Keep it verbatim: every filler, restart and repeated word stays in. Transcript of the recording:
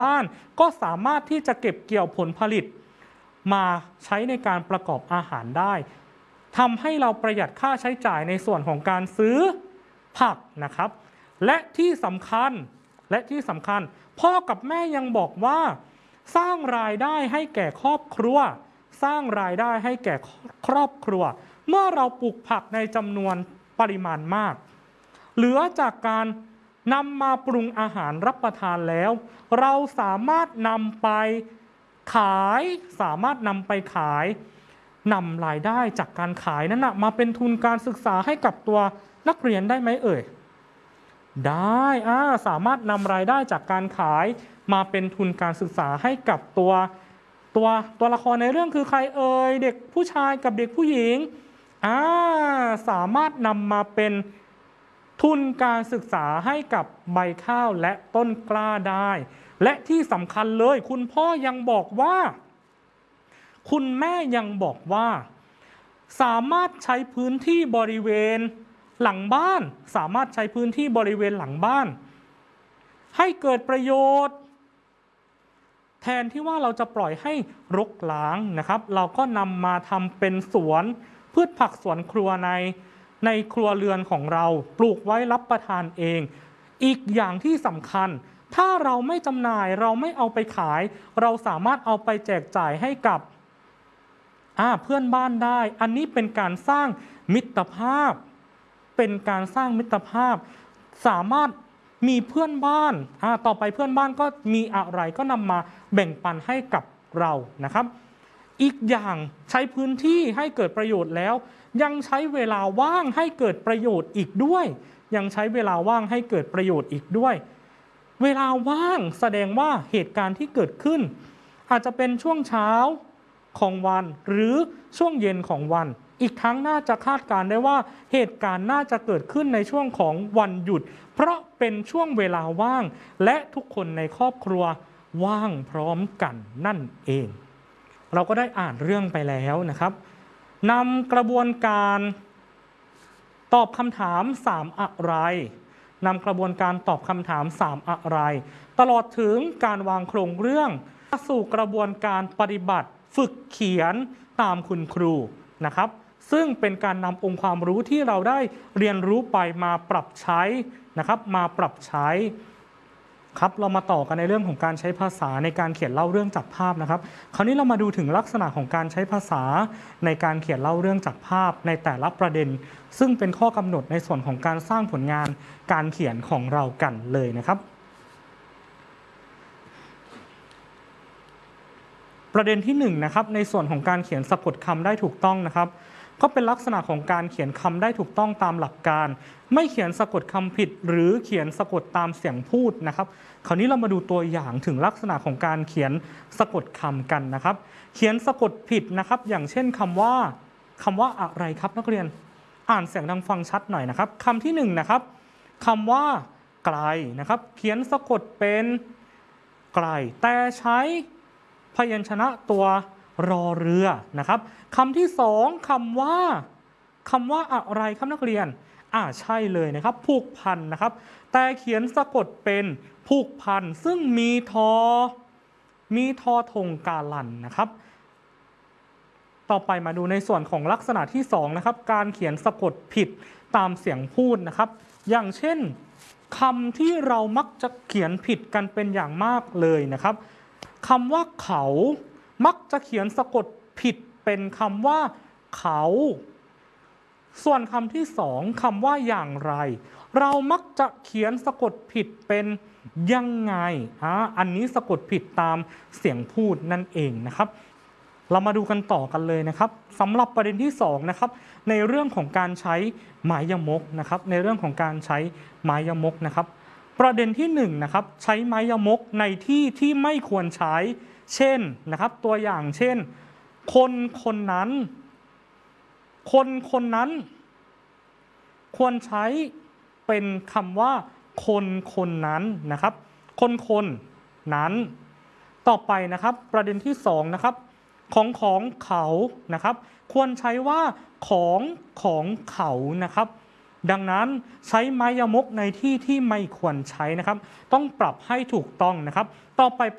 บ้านก็สามารถที่จะเก็บเกี่ยวผลผลิตมาใช้ในการประกอบอาหารได้ทำให้เราประหยัดค่าใช้จ่ายในส่วนของการซื้อผักนะครับและที่สำคัญและที่สำคัญพ่อกับแม่ยังบอกว่าสร้างรายได้ให้แก่ครอบครัวสร้างรายได้ให้แก่ครอบครัวเมื่อเราปลูกผักในจำนวนปริมาณมากเหลือจากการนำมาปรุงอาหารรับประทานแล้วเราสามารถนำไปขายสามารถนำไปขายนำรายได้จากการขายนั้นนะมาเป็นทุนการศึกษาให้กับตัวนักเรียนได้ไหมเอ่ยได้อ่าสามารถนำรายได้จากการขายมาเป็นทุนการศึกษาให้กับตัวตัวตัวละครในเรื่องคือใครเอ่ยเด็กผู้ชายกับเด็กผู้หญิงอ่าสามารถนำมาเป็นทุนการศึกษาให้กับใบข้าวและต้นกล้าได้และที่สำคัญเลยคุณพ่อยังบอกว่าคุณแม่ยังบอกว่าสามารถใช้พื้นที่บริเวณหลังบ้านสามารถใช้พื้นที่บริเวณหลังบ้านให้เกิดประโยชน์แทนที่ว่าเราจะปล่อยให้รกร้างนะครับเราก็นำมาทำเป็นสวนพืชผักสวนครัวในในครัวเรือนของเราปลูกไว้รับประทานเองอีกอย่างที่สำคัญถ้าเราไม่จำหน่ายเราไม่เอาไปขายเราสามารถเอาไปแจกจ่ายให้กับเพื่อนบ้านได้อันนี้เป็นการสร้างมิตรภาพเป็นการสร้างมิตรภาพสามารถมีเพื่อนบ้านต่อไปเพื่อนบ้านก็มีอะไรก็นำมาแบ่งปันให้กับเรานะครับอีกอย่างใช้พื้นที่ให้เกิดประโยชน์แล้วยังใช้เวลาว่างให้เกิดประโยชน์อีกด้วยยังใช้เวลาว่างให้เกิดประโยชน์อีกด้วยเวลาว่างแสดงว่าเหตุการณ์ที่เกิดขึ้นอาจจะเป็นช่วงเช้าของวันหรือช่วงเย็นของวันอีกทั้งน่าจะคาดการณ์ได้ว่าเหตุการณ์น่าจะเกิดขึ้นในช่วงของวันหยุดเพราะเป็นช่วงเวลาว่างและทุกคนในครอบครัวว่างพร้อมกันนั่นเองเราก็ได้อ่านเรื่องไปแล้วนะครับนำกระบวนการตอบคำถามสามอะไรนำกระบวนการตอบคำถามสามอะไรตลอดถึงการวางโครงเรื่องสู่กระบวนการปฏิบัติฝึกเขียนตามคุณครูนะครับซึ่งเป็นการนำองค์ความรู้ที่เราได้เรียนรู้ไปมาปรับใช้นะครับมาปรับใช้ครับเรามาต่อกันในเรื่องของการใช้ภาษาในการเขียนเล่าเรื่องจากภาพนะครับคราวนี้เรามาดูถึงลักษณะของการใช้ภาษาในการเขียนเล่าเรื่องจากภาพในแต่ละประเด็นซึ่งเป็นข้อกำหนดในส่วนของการสร้างผลงานการเขียนของเรากันเลยนะครับประเด็นที่หนึ่งนะครับในส่วนของการเขียนสะกดคำได้ถูกต้องนะครับก็เป็นลักษณะของการเขียนคำได้ถูกต้องตามหลักการไม่เขียนสะกดคำผิดหรือเขียนสะกดตามเสียงพูดนะครับคราวนี้เรามาดูตัวอย่างถึงลักษณะของการเขียนสะกดคำกันนะครับเขียนสะกดผิดนะครับอย่างเช่นคำว่าคำว่าอะไรครับนักเรียนอ่านเสียงดังฟังชัดหน่อยนะครับคำที่หนึ่งนะครับคำว่าไกลนะครับเขียนสะกดเป็นไกลแต่ใช้พยัญชนะตัวรอเรือนะครับคำที่สองคำว่าคำว่าอะไรครับนักเรียนอ่าใช่เลยนะครับผูกพันนะครับแต่เขียนสะกดเป็นผูกพันซึ่งมีทอมีทอทงกาลันนะครับต่อไปมาดูในส่วนของลักษณะที่สองนะครับการเขียนสะกดผิดตามเสียงพูดนะครับอย่างเช่นคำที่เรามักจะเขียนผิดกันเป็นอย่างมากเลยนะครับคำว่าเขามักจะเขียนสะกดผิดเป็นคำว่าเขาส่วนคำที่สองคำว่าอย่างไรเรามักจะเขียนสะกดผิดเป็นยังไงอ่าอันนี้สะกดผิดตามเสียงพูดนั่นเองนะครับเรามาดูกันต่อกันเลยนะครับสำหรับประเด็นที่สองนะครับในเรื่องของการใช้ไม้ยมกนะครับในเรื่องของการใช้ไม้ยมกนะครับประเด็นที่หนึ่งนะครับใช้ไม้ยมกในที่ที่ไม่ควรใช้เช่นนะครับตัวอย่างเช่นคนคนนั้นคนคนนั้นควรใช้เป็นคำว่าคนคนนั้นนะครับคนคนนั้นต่อไปนะครับประเด็นที่สองนะครับของของเขานะครับควรใช้ว่าของของเขานะครับดังนั้นใช้ไม้ยมกในที่ที่ไม่ควรใช้นะครับต้องปรับให้ถูกต้องนะครับต่อไป